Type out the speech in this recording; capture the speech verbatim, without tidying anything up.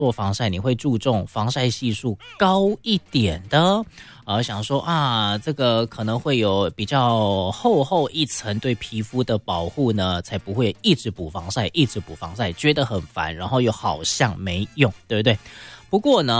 做防晒，你会注重防晒系数高一点的，呃，想说啊，这个可能会有比较厚厚一层对皮肤的保护呢，才不会一直补防晒，一直补防晒，觉得很烦，然后又好像没用，对不对？不过呢。